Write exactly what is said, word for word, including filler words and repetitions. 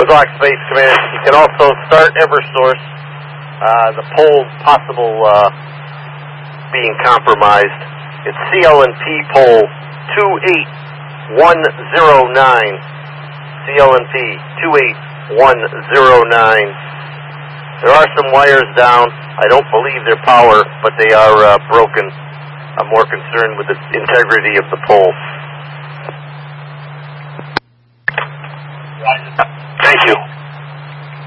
Black Space Command. You can also start Eversource. Uh, the pole possible uh, being compromised. It's C L N P pole two eight one zero nine. C L N P two eight one zero nine. There are some wires down. I don't believe they're power, but they are uh, broken. I'm more concerned with the integrity of the pole.